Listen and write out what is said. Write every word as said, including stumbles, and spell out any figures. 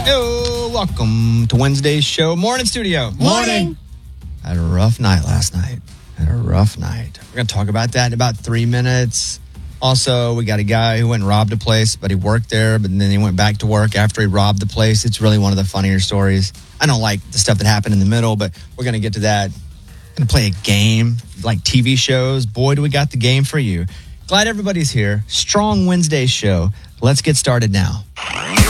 Hey, welcome to Wednesday's show. Morning, studio. Morning. I had a rough night last night. I had a rough night. We're going to talk about that in about three minutes. Also, we got a guy who went and robbed a place, but he worked there, but then he went back to work after he robbed the place. It's really one of the funnier stories. I don't like the stuff that happened in the middle, but we're going to get to that. Going to play a game like T V shows. Boy, do we got the game for you. Glad everybody's here. Strong Wednesday show. Let's get started now.